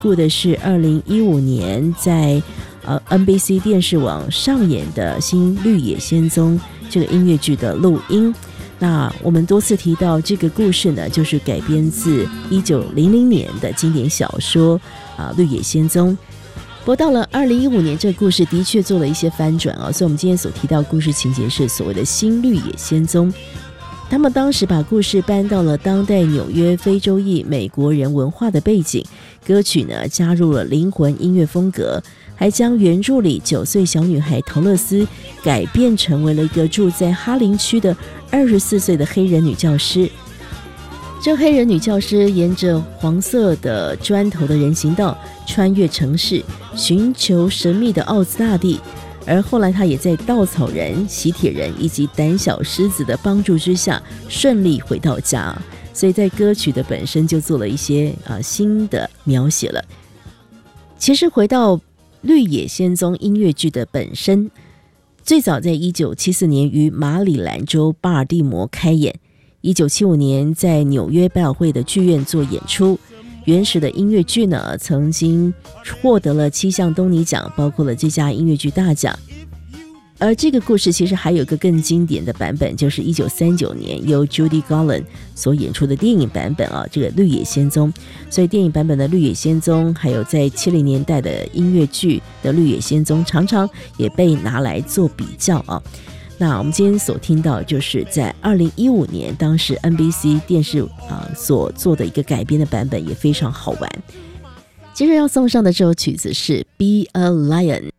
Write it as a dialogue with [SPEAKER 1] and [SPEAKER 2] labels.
[SPEAKER 1] 顾的是2015年在NBC 电视网上演的新《绿野仙踪》这个音乐剧的录音。那我们多次提到这个故事呢，就是改编自1900年的经典小说《绿野仙踪》。不过到了2015年，这个故事的确做了一些翻转所以我们今天所提到故事情节是所谓的新绿野仙踪。他们当时把故事搬到了当代纽约非洲裔美国人文化的背景，歌曲呢加入了灵魂音乐风格，还将原著里9岁小女孩陶乐斯改变成为了一个住在哈林区的24岁的黑人女教师。这黑人女教师沿着黄色的砖头的人行道穿越城市，寻求神秘的奥兹大帝，而后来她也在稻草人、喜帖人以及胆小狮子的帮助之下顺利回到家。所以在歌曲的本身就做了一些新的描写了。其实回到绿野仙踪音乐剧的本身，最早在1974年于马里兰州巴尔的摩开演，1975年在纽约百老汇的剧院做演出。原始的音乐剧呢，曾经获得了7项东尼奖，包括了最佳音乐剧大奖。而这个故事其实还有一个更经典的版本，就是1939年由 Judy Garland 所演出的电影版本这个《绿野仙踪》。所以电影版本的《绿野仙踪》还有在70年代的音乐剧的《绿野仙踪》常常也被拿来做比较那我们今天所听到就是在2015年当时 NBC 电视所做的一个改编的版本，也非常好玩。接着要送上的这首曲子是 Be a Lion。